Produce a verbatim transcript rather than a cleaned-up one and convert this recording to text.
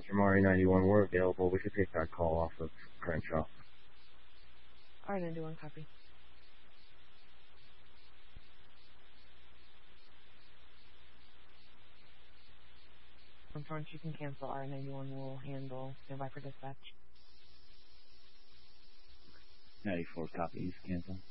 response from R A ninety-one were available, we could take that call off of Crenshaw. R A ninety-one, copy. From front, you can cancel. R A ninety-one will handle standby for dispatch. ninety-four copies, cancel.